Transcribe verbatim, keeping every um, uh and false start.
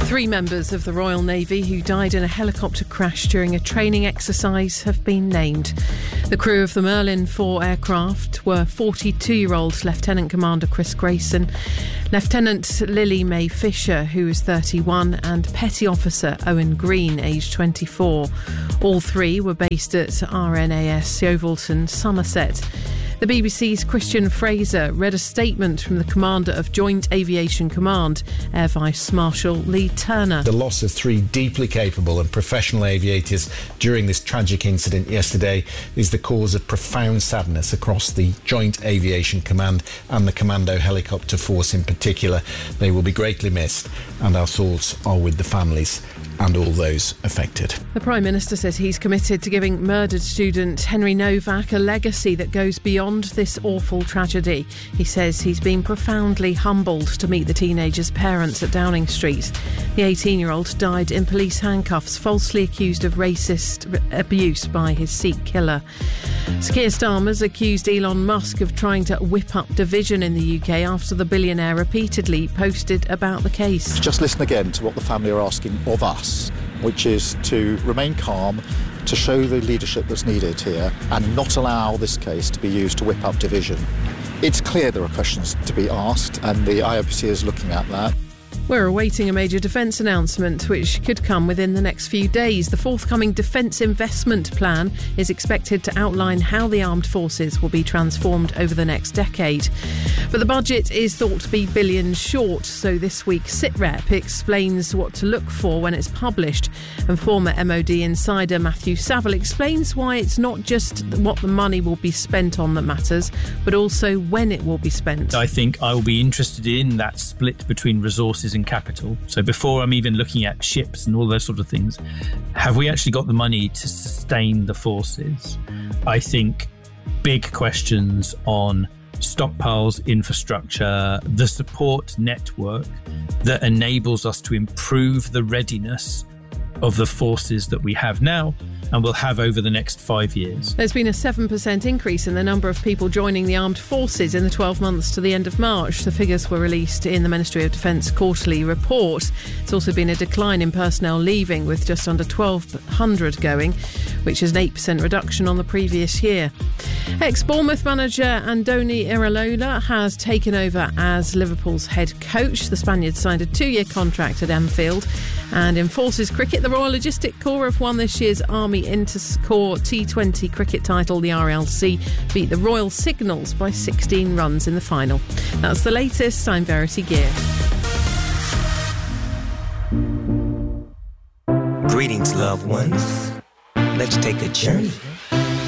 Three members of the Royal Navy who died in a helicopter crash during a training exercise have been named. The crew of the Merlin four aircraft were forty-two-year-old Lieutenant Commander Chris Grayson, Lieutenant Lily Mae Fisher, who was thirty-one, and Petty Officer Owen Green, aged twenty-four. All three were based at R N A S Yeovilton, Somerset. The B B C's Christian Fraser read a statement from the Commander of Joint Aviation Command, Air Vice Marshal Lee Turner. The loss of three deeply capable and professional aviators during this tragic incident yesterday is the cause of profound sadness across the Joint Aviation Command and the Commando Helicopter Force in particular. They will be greatly missed, and our thoughts are with the families and all those affected. The Prime Minister says he's committed to giving murdered student Henry Novak a legacy that goes beyond this awful tragedy. He says he's been profoundly humbled to meet the teenager's parents at Downing Street. The eighteen-year-old died in police handcuffs, falsely accused of racist abuse by his Sikh killer. Keir Starmer's accused Elon Musk of trying to whip up division in the U K after the billionaire repeatedly posted about the case. Just listen again to what the family are asking of us, which is to remain calm, to show the leadership that's needed here, and not allow this case to be used to whip up division. It's clear there are questions to be asked, and the I O P C is looking at that. We're awaiting a major defence announcement which could come within the next few days. The forthcoming Defence Investment Plan is expected to outline how the armed forces will be transformed over the next decade. But the budget is thought to be billions short, so this week SITREP explains what to look for when it's published. And former M O D insider Matthew Saville explains why it's not just what the money will be spent on that matters, but also when it will be spent. I think I will be interested in that split between resources and capital. So before I'm even looking at ships and all those sort of things, have we actually got the money to sustain the forces? I think big questions on stockpiles, infrastructure, the support network that enables us to improve the readiness of the forces that we have now and will have over the next five years. There's been a seven percent increase in the number of people joining the armed forces in the twelve months to the end of March. The figures were released in the Ministry of Defence quarterly report. It's also been a decline in personnel leaving, with just under twelve hundred going, which is an eight percent reduction on the previous year. Ex-Bournemouth manager Andoni Iraola has taken over as Liverpool's head coach. The Spaniard signed a two-year contract at Anfield. And in Forces cricket, the Royal Logistic Corps have won this year's Army Intercorps T twenty cricket title. The R L C beat the Royal Signals by sixteen runs in the final. That's the latest. I'm Verity Gear. Greetings, loved ones. Let's take a journey